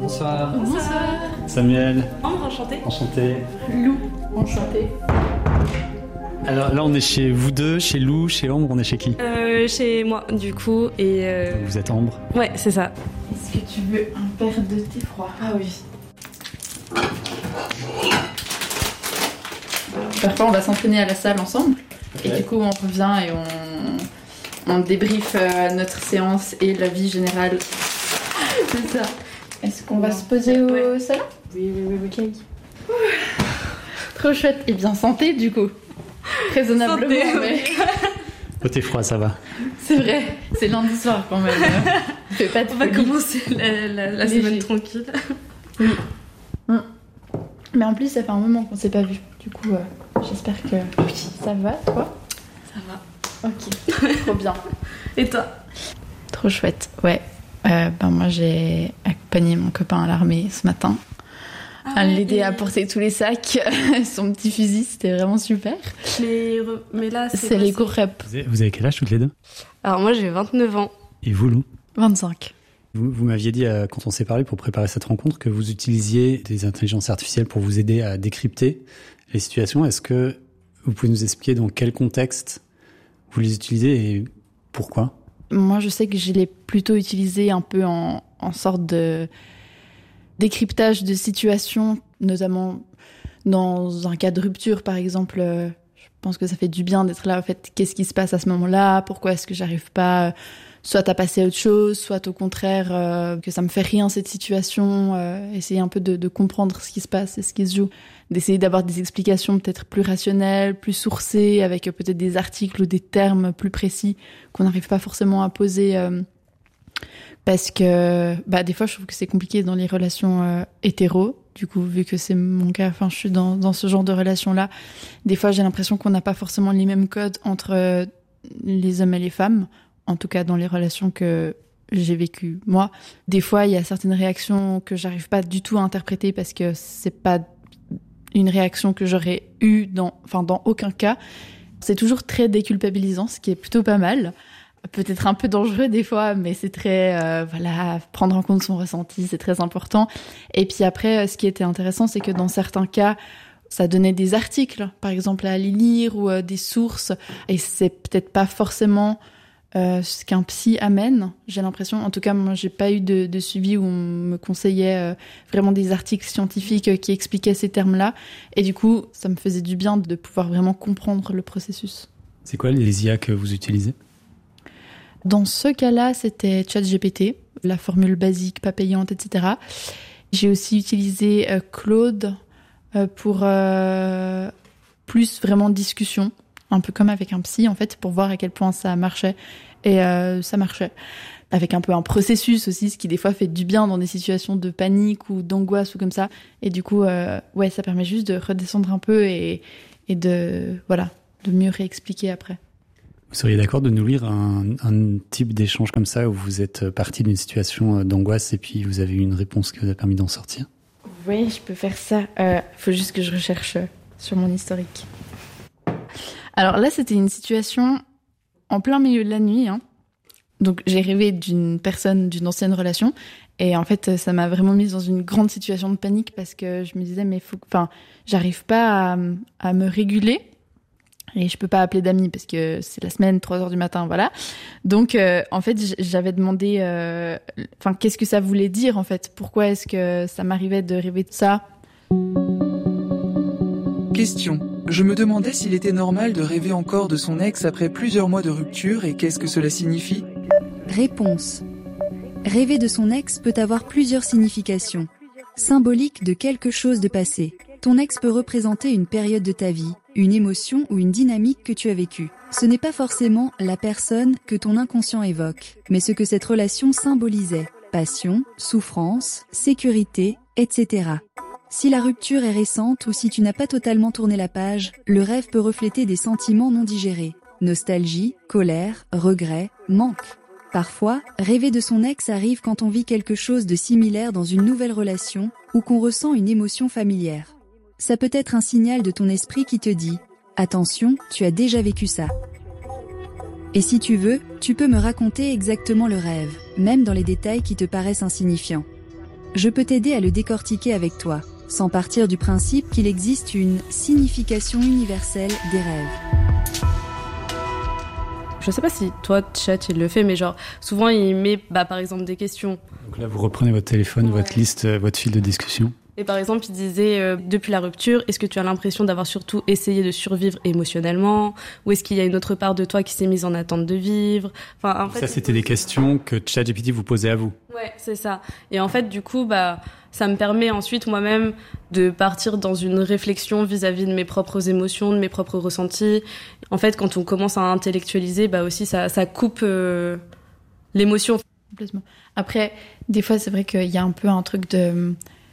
Bonsoir. Bonsoir. Samuel. Enchanté. Enchanté. Lou. Enchanté. Alors là, on est chez vous deux, chez Lou, chez Ambre, on est chez qui? Chez moi, du coup, et... Vous êtes Ambre? Ouais, c'est ça. Est-ce que tu veux un verre de thé froid? Ah oui. Parfois, on va s'entraîner à la salle ensemble. Ok. Et du coup, on revient et on débriefe notre séance et la vie générale. C'est ça. Est-ce qu'on va se poser au salon? Oui. Ok. Trop chouette. Et bien santé, du coup. Raisonnablement, Santé, mais... Oh, t'es froid, ça va. C'est vrai. C'est lundi soir, quand même. Fais pas de On va folie. commencer la Léger. semaine tranquille. Mais en plus, ça fait un moment qu'on s'est pas vu. Du coup, j'espère que ça va, toi? Ça va. Ok, trop bien. Et toi? Trop chouette, ouais. Moi, j'ai accompagné mon copain à l'armée ce matin. À l'aider à porter tous les sacs. Son petit fusil, c'était vraiment super. Mais là, C'est les cours rep. Vous avez quel âge toutes les deux? Alors moi, j'ai 29 ans. Et vous, Lou? 25. Vous m'aviez dit, quand on s'est parlé pour préparer cette rencontre, que vous utilisiez des intelligences artificielles pour vous aider à décrypter les situations. Est-ce que vous pouvez nous expliquer dans quel contexte vous les utilisez et pourquoi? Moi, je sais que je l'ai plutôt utilisé un peu en sorte de décryptage de situations, notamment dans un cas de rupture, par exemple. Je pense que ça fait du bien d'être là. En fait, qu'est-ce qui se passe à ce moment-là? Pourquoi est-ce que j'arrive pas soit à passer à autre chose, soit au contraire que ça me fait rien cette situation. Essayer un peu de comprendre ce qui se passe et ce qui se joue. D'essayer d'avoir des explications peut-être plus rationnelles, plus sourcées, avec peut-être des articles ou des termes plus précis qu'on n'arrive pas forcément à poser. Parce que des fois, je trouve que c'est compliqué dans les relations hétéros. Du coup, vu que c'est mon cas, je suis dans ce genre de relation-là. Des fois, j'ai l'impression qu'on n'a pas forcément les mêmes codes entre les hommes et les femmes. En tout cas, dans les relations que j'ai vécues, moi. Des fois, il y a certaines réactions que j'arrive pas du tout à interpréter parce que c'est pas une réaction que j'aurais eue dans aucun cas. C'est toujours très déculpabilisant, ce qui est plutôt pas mal. Peut-être un peu dangereux des fois, mais c'est très, prendre en compte son ressenti, c'est très important. Et puis après, ce qui était intéressant, c'est que dans certains cas, ça donnait des articles, par exemple, à aller lire ou des sources. Et c'est peut-être pas forcément ce qu'un psy amène, j'ai l'impression. En tout cas, moi, j'ai pas eu de suivi où on me conseillait vraiment des articles scientifiques qui expliquaient ces termes-là. Et du coup, ça me faisait du bien de pouvoir vraiment comprendre le processus. C'est quoi les IA que vous utilisez? Dans ce cas-là, c'était ChatGPT, la formule basique, pas payante, etc. J'ai aussi utilisé Claude pour plus vraiment discussion, un peu comme avec un psy, en fait, pour voir à quel point ça marchait. Et ça marchait. Avec un peu un processus aussi, ce qui des fois fait du bien dans des situations de panique ou d'angoisse ou comme ça. Et du coup, ça permet juste de redescendre un peu et de mieux réexpliquer après. Vous seriez d'accord de nous lire un type d'échange comme ça où vous êtes parti d'une situation d'angoisse et puis vous avez eu une réponse qui vous a permis d'en sortir? Oui, je peux faire ça. Faut juste que je recherche sur mon historique. Alors là, c'était une situation en plein milieu de la nuit. Donc j'ai rêvé d'une personne d'une ancienne relation. Et en fait, ça m'a vraiment mise dans une grande situation de panique parce que je me disais, mais j'arrive pas à me réguler. Et je peux pas appeler d'amis parce que c'est la semaine, 3h du matin, voilà. Donc, en fait, j'avais demandé, qu'est-ce que ça voulait dire, en fait? Pourquoi est-ce que ça m'arrivait de rêver de ça? Question. Je me demandais s'il était normal de rêver encore de son ex après plusieurs mois de rupture et qu'est-ce que cela signifie? Réponse. Rêver de son ex peut avoir plusieurs significations. Symbolique de quelque chose de passé. Ton ex peut représenter une période de ta vie, une émotion ou une dynamique que tu as vécue. Ce n'est pas forcément la personne que ton inconscient évoque, mais ce que cette relation symbolisait. Passion, souffrance, sécurité, etc. Si la rupture est récente ou si tu n'as pas totalement tourné la page, le rêve peut refléter des sentiments non digérés. Nostalgie, colère, regret, manque. Parfois, rêver de son ex arrive quand on vit quelque chose de similaire dans une nouvelle relation ou qu'on ressent une émotion familière. Ça peut être un signal de ton esprit qui te dit « Attention, tu as déjà vécu ça ». Et si tu veux, tu peux me raconter exactement le rêve, même dans les détails qui te paraissent insignifiants. Je peux t'aider à le décortiquer avec toi, sans partir du principe qu'il existe une signification universelle des rêves. Je sais pas si toi, chat, il le fait, mais genre, souvent, il met, par exemple, des questions. Donc là, vous reprenez votre téléphone, votre liste, votre fil de discussion. Et par exemple, il disait, depuis la rupture, est-ce que tu as l'impression d'avoir surtout essayé de survivre émotionnellement? Ou est-ce qu'il y a une autre part de toi qui s'est mise en attente de vivre? Enfin, en fait, ça, c'était des questions que ChatGPT vous posait à vous. Ouais, c'est ça. Et en fait, du coup, ça me permet ensuite, moi-même, de partir dans une réflexion vis-à-vis de mes propres émotions, de mes propres ressentis. En fait, quand on commence à intellectualiser, aussi, ça coupe l'émotion. Complètement. Après, des fois, c'est vrai qu'il y a un peu un truc de...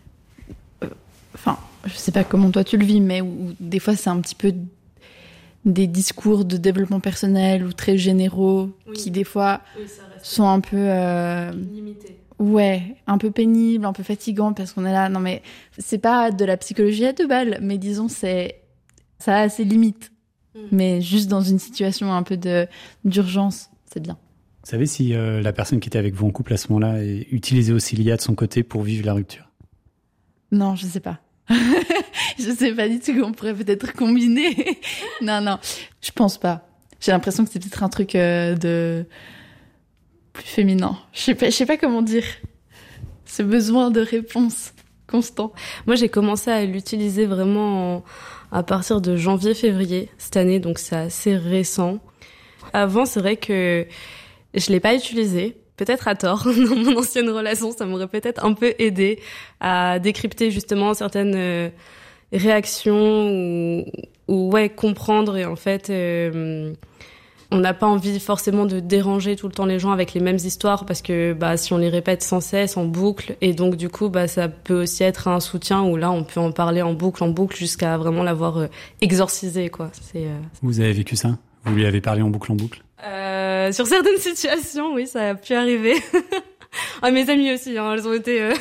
je sais pas comment toi tu le vis, mais où des fois, c'est un petit peu des discours de développement personnel ou très généraux qui, des fois, sont un peu... limités. Ouais, un peu pénible, un peu fatigant parce qu'on est là. Non, mais c'est pas de la psychologie à 2 balles, mais disons, ça a ses limites. Mais juste dans une situation un peu d'urgence, c'est bien. Vous savez si la personne qui était avec vous en couple à ce moment-là utilisait aussi l'IA de son côté pour vivre la rupture? Non, je sais pas. Je sais pas du tout qu'on pourrait peut-être combiner. Non, je pense pas. J'ai l'impression que c'est peut-être un truc de... plus féminin. Je sais pas comment dire. Ce besoin de réponse constant. Moi, j'ai commencé à l'utiliser vraiment à partir de janvier-février cette année, donc c'est assez récent. Avant, c'est vrai que je l'ai pas utilisé, peut-être à tort. Dans mon ancienne relation, ça m'aurait peut-être un peu aidé à décrypter justement certaines réactions ou comprendre. Et en fait, on n'a pas envie forcément de déranger tout le temps les gens avec les mêmes histoires parce que si on les répète sans cesse, en boucle, et donc du coup ça peut aussi être un soutien où là on peut en parler en boucle jusqu'à vraiment l'avoir exorcisé, quoi. Vous avez vécu ça? Vous lui avez parlé en boucle? Sur certaines situations, oui, ça a pu arriver. Mes amies aussi, elles ont été...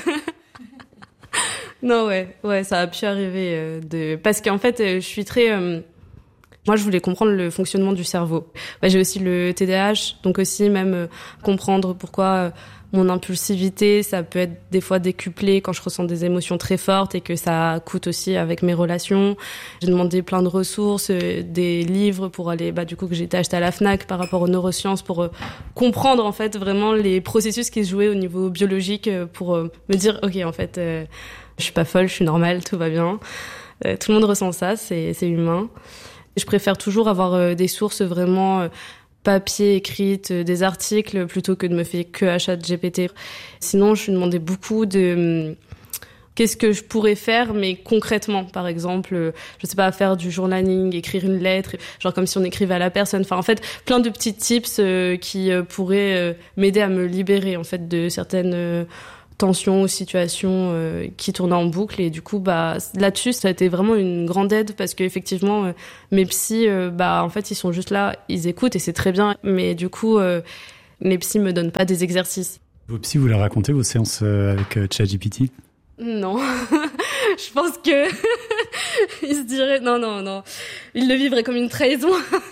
Non, ouais, ça a pu arriver. Parce qu'en fait, je suis très... Moi, je voulais comprendre le fonctionnement du cerveau. J'ai aussi le TDAH, donc aussi même comprendre pourquoi mon impulsivité, ça peut être des fois décuplé quand je ressens des émotions très fortes et que ça coûte aussi avec mes relations. J'ai demandé plein de ressources, des livres pour aller, du coup, que j'ai été acheté à la Fnac par rapport aux neurosciences pour comprendre, en fait, vraiment les processus qui se jouaient au niveau biologique pour me dire, ok, en fait, je suis pas folle, je suis normale, tout va bien. Tout le monde ressent ça, c'est humain. Je préfère toujours avoir des sources vraiment papier, écrites, des articles, plutôt que de me fier que à ChatGPT. Sinon, je lui demandais beaucoup de qu'est-ce que je pourrais faire, mais concrètement, par exemple, je sais pas, faire du journaling, écrire une lettre, genre comme si on écrivait à la personne. Enfin, en fait, plein de petits tips qui pourraient m'aider à me libérer, en fait, de certaines tensions ou situations qui tournaient en boucle. Et du coup, là-dessus, ça a été vraiment une grande aide parce qu'effectivement, mes psys, en fait, ils sont juste là, ils écoutent et c'est très bien. Mais du coup, les psys me donnent pas des exercices. Vos psys, vous leur racontez vos séances avec ChatGPT? Non. Je pense que ils se diraient non. Ils le vivraient comme une trahison.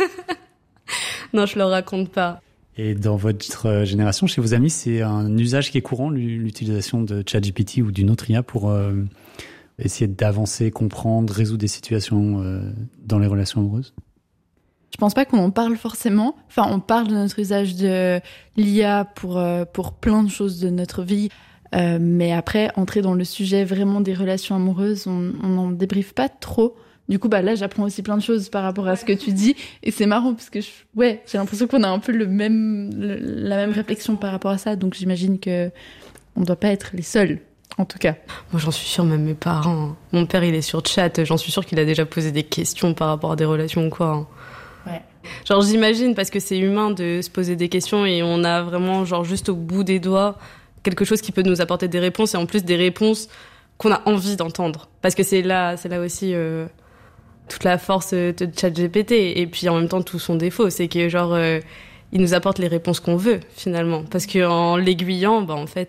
Non, je leur raconte pas. Et dans votre génération, chez vos amis, c'est un usage qui est courant, l'utilisation de ChatGPT ou d'une autre IA pour essayer d'avancer, comprendre, résoudre des situations dans les relations amoureuses? Je pense pas qu'on en parle forcément. Enfin, on parle de notre usage de l'IA pour plein de choses de notre vie. Mais après, entrer dans le sujet vraiment des relations amoureuses, on n'en débriefe pas trop. Du coup, là, j'apprends aussi plein de choses par rapport à ce que tu dis. Et c'est marrant parce que j'ai l'impression qu'on a un peu la même réflexion par rapport à ça. Donc, j'imagine que on doit pas être les seuls, en tout cas. Moi, j'en suis sûre, même mes parents. Mon père, il est sur chat. J'en suis sûre qu'il a déjà posé des questions par rapport à des relations ou quoi. Ouais. Genre, j'imagine, parce que c'est humain de se poser des questions et on a vraiment, juste au bout des doigts, quelque chose qui peut nous apporter des réponses et en plus des réponses qu'on a envie d'entendre. Parce que c'est là aussi... toute la force de ChatGPT et puis en même temps tout son défaut, c'est que il nous apporte les réponses qu'on veut finalement, parce que en l'aiguillant, en fait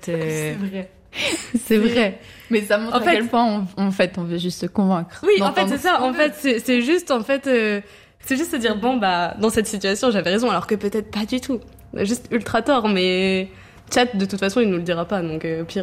c'est vrai, mais ça montre à quel point on veut juste se convaincre. Oui, en fait c'est ça, en fait c'est juste c'est juste se dire dans cette situation j'avais raison, alors que peut-être pas du tout, juste ultra tort, mais Chat de toute façon il nous le dira pas, donc pire.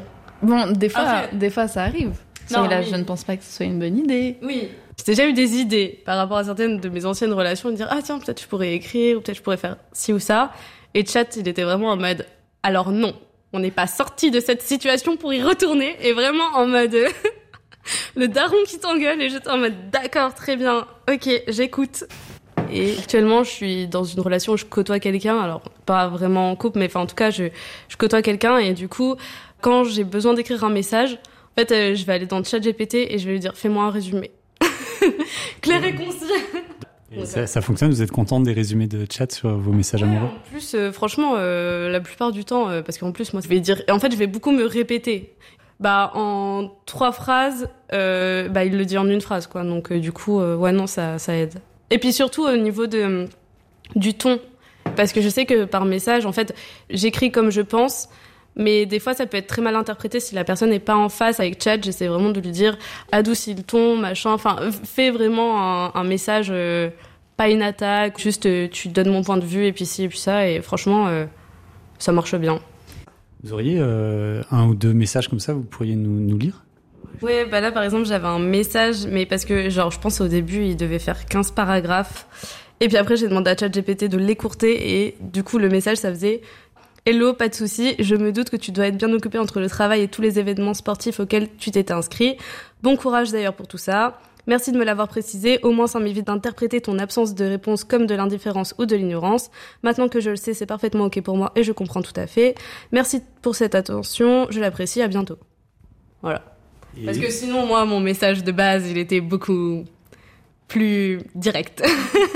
Bon, des fois ça arrive. Non, là, oui. je ne pense pas que ce soit une bonne idée. Oui. J'ai déjà eu des idées par rapport à certaines de mes anciennes relations, de dire ah tiens, peut-être je pourrais écrire, ou peut-être je pourrais faire ci ou ça. Et Chat, il était vraiment en mode alors non, on n'est pas sorti de cette situation pour y retourner, et vraiment en mode le daron qui t'engueule, et j'étais en mode d'accord, très bien, ok, j'écoute. Et actuellement, je suis dans une relation où je côtoie quelqu'un, alors pas vraiment en couple, mais enfin en tout cas, je côtoie quelqu'un, et du coup, quand j'ai besoin d'écrire un message, en fait, je vais aller dans le chat GPT et je vais lui dire fais-moi un résumé. Clair et concis. Et ça fonctionne, vous êtes contente des résumés de chat sur vos messages amoureux? En plus, franchement, la plupart du temps, parce qu'en plus, moi, je vais beaucoup me répéter. En 3 phrases, il le dit en une phrase, quoi. Donc, du coup, ouais, non, ça aide. Et puis surtout, au niveau du ton. Parce que je sais que par message, en fait, j'écris comme je pense, mais des fois, ça peut être très mal interprété si la personne n'est pas en face. Avec Chat, j'essaie vraiment de lui dire adoucis le ton, machin. Enfin, fais vraiment un message, pas une attaque. Juste, tu donnes mon point de vue et puis ci et puis ça. Et franchement, ça marche bien. Vous auriez 1 ou 2 messages comme ça, vous pourriez nous lire? Ouais, là, par exemple, j'avais un message, mais parce que, je pense au début, il devait faire 15 paragraphes. Et puis après, j'ai demandé à ChatGPT de l'écourter. Et du coup, le message, ça faisait hello, pas de souci. Je me doute que tu dois être bien occupé entre le travail et tous les événements sportifs auxquels tu t'étais inscrit. Bon courage d'ailleurs pour tout ça. Merci de me l'avoir précisé. Au moins, ça m'évite d'interpréter ton absence de réponse comme de l'indifférence ou de l'ignorance. Maintenant que je le sais, c'est parfaitement ok pour moi et je comprends tout à fait. Merci pour cette attention. Je l'apprécie. À bientôt. Voilà. Parce que sinon, moi, mon message de base, il était beaucoup plus direct.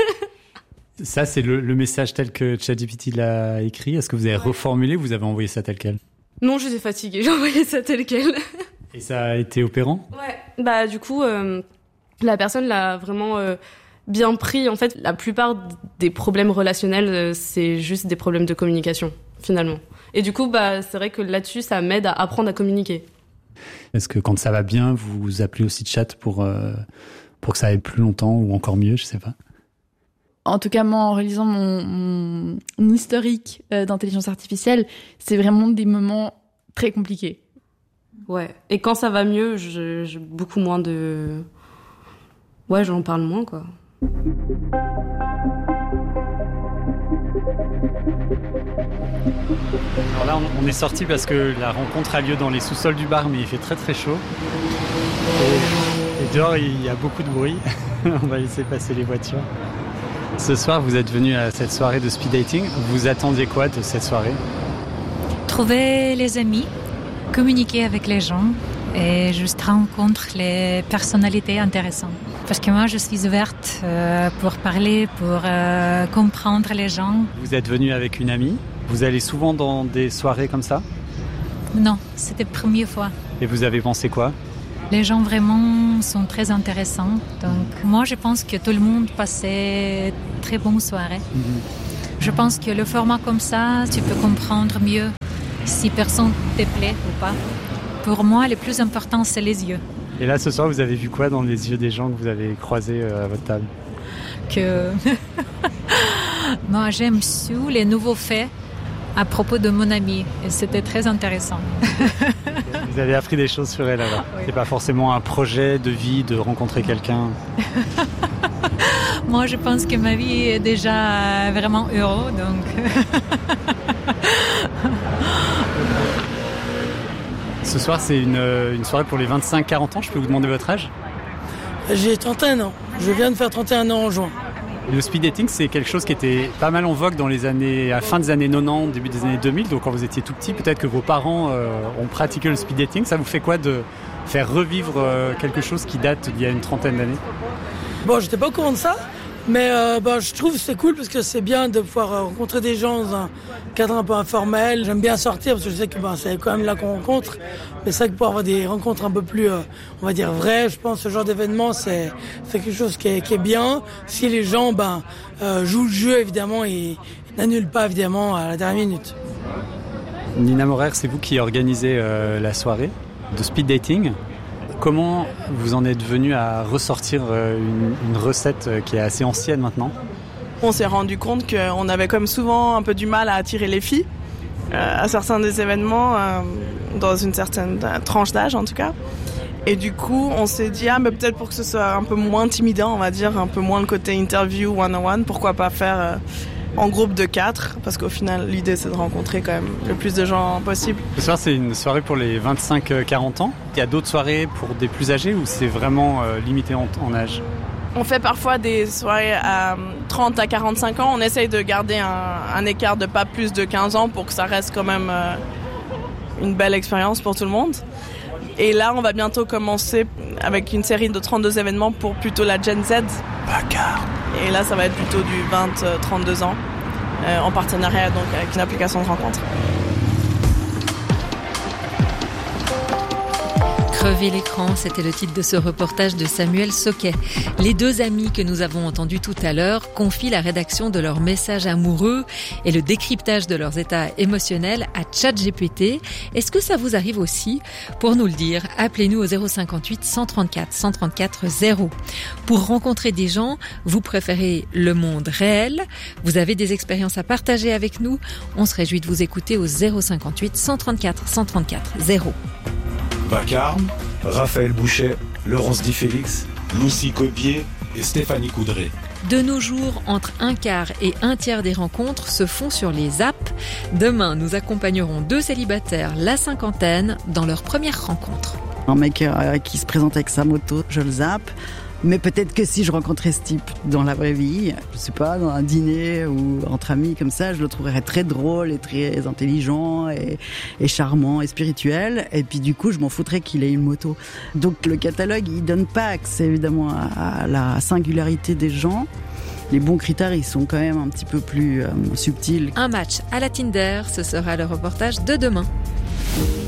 Ça, c'est le message tel que ChatGPT l'a écrit. Est-ce que vous avez reformulé ou vous avez envoyé ça tel quel? Non, j'étais fatiguée. J'ai envoyé ça tel quel. Et ça a été opérant? Ouais. Du coup, la personne l'a vraiment bien pris. En fait, la plupart des problèmes relationnels, c'est juste des problèmes de communication, finalement. Et du coup, c'est vrai que là-dessus, ça m'aide à apprendre à communiquer. Est-ce que quand ça va bien, vous appelez aussi Chat pour que ça aille plus longtemps ou encore mieux, je sais pas? En tout cas, moi, en réalisant mon historique d'intelligence artificielle, c'est vraiment des moments très compliqués. Ouais. Et quand ça va mieux, j'ai beaucoup moins de... Ouais, j'en parle moins, quoi. Alors là, on est sorti parce que la rencontre a lieu dans les sous-sols du bar, mais il fait très très chaud. Et dehors, il y a beaucoup de bruit. On va laisser passer les voitures. Ce soir, vous êtes venu à cette soirée de speed dating. Vous attendiez quoi de cette soirée? Trouver les amis, communiquer avec les gens et juste rencontrer les personnalités intéressantes. Parce que moi, je suis ouverte pour parler, pour comprendre les gens. Vous êtes venu avec une amie. Vous allez souvent dans des soirées comme ça? Non, c'était la première fois. Et vous avez pensé quoi? Les gens vraiment sont très intéressants. Donc moi, je pense que tout le monde passait très bonne soirée. Je pense que le format comme ça, tu peux comprendre mieux si personne te plaît ou pas. Pour moi, le plus important, c'est les yeux. Et là, ce soir, vous avez vu quoi dans les yeux des gens que vous avez croisés à votre table? Que moi, j'aime su les nouveaux faits à propos de mon amie. Et c'était très intéressant. Vous avez appris des choses sur elle alors? Oui. C'est pas forcément un projet de vie de rencontrer quelqu'un? Moi, je pense que ma vie est déjà vraiment heureuse, donc... Ce soir, c'est une soirée pour les 25-40 ans. Je peux vous demander votre âge? J'ai 31 ans. Je viens de faire 31 ans en juin. Le speed dating, c'est quelque chose qui était pas mal en vogue dans à fin des années 90, début des années 2000. Donc quand vous étiez tout petit, peut-être que vos parents ont pratiqué le speed dating. Ça vous fait quoi de faire revivre quelque chose qui date d'il y a une trentaine d'années? Bon, j'étais pas au courant de ça, mais je trouve que c'est cool parce que c'est bien de pouvoir rencontrer des gens dans un cadre un peu informel. J'aime bien sortir parce que je sais que c'est quand même là qu'on rencontre. Mais c'est vrai que pour avoir des rencontres un peu plus, on va dire, vraies, je pense que ce genre d'événement, c'est quelque chose qui est bien. Si les gens jouent le jeu, évidemment, et n'annulent pas, évidemment, à la dernière minute. Nina Maurer, c'est vous qui organisez la soirée de speed dating. Comment vous en êtes venu à ressortir une recette qui est assez ancienne maintenant? On s'est rendu compte qu'on avait comme souvent un peu du mal à attirer les filles à certains des événements. dans une certaine tranche d'âge en tout cas. Et du coup, on s'est dit, mais peut-être pour que ce soit un peu moins intimidant, on va dire, un peu moins le côté interview one-on-one, pourquoi pas faire en groupe de 4, parce qu'au final, l'idée, c'est de rencontrer quand même le plus de gens possible. Ce soir, c'est une soirée pour les 25-40 ans. Il y a d'autres soirées pour des plus âgés ou c'est vraiment limité en âge ? On fait parfois des soirées à 30 à 45 ans. On essaye de garder un écart de pas plus de 15 ans pour que ça reste quand même une belle expérience pour tout le monde. Et là, on va bientôt commencer avec une série de 32 événements pour plutôt la Gen Z. Bacard. Et là, ça va être plutôt du 20-32 ans, en partenariat donc avec une application de rencontre. Crever l'écran, c'était le titre de ce reportage de Samuel Soquet. Les deux amis que nous avons entendus tout à l'heure confient la rédaction de leurs messages amoureux et le décryptage de leurs états émotionnels à ChatGPT. Est-ce que ça vous arrive aussi ? Pour nous le dire, appelez-nous au 058 134 134 0. Pour rencontrer des gens, vous préférez le monde réel ? Vous avez des expériences à partager avec nous ? On se réjouit de vous écouter au 058 134 134 0. Vacarme, Raphaël Bouchet, Laurence Di Félix, Lucie Copier et Stéphanie Coudray. De nos jours, entre un quart et un tiers des rencontres se font sur les apps. Demain, nous accompagnerons deux célibataires, la cinquantaine, dans leur première rencontre. Un mec qui se présente avec sa moto, je le zappe. Mais peut-être que si je rencontrais ce type dans la vraie vie, je sais pas, dans un dîner ou entre amis comme ça, je le trouverais très drôle et très intelligent et charmant et spirituel. Et puis du coup, je m'en foutrais qu'il ait une moto. Donc le catalogue, il donne pas accès évidemment à la singularité des gens. Les bons critères, ils sont quand même un petit peu plus subtils. Un match à la Tinder, ce sera le reportage de demain.